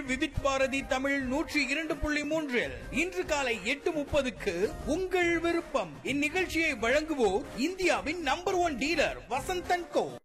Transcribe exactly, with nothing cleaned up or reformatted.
விவித் பாரதி தமிழ் நூற்றி இரண்டு புள்ளி மூன்றில் இன்று காலை எட்டு முப்பதுக்கு உங்கள் விருப்பம். இந்நிகழ்ச்சியை வழங்குவோர் இந்தியாவின் number one dealer Vasanth and go.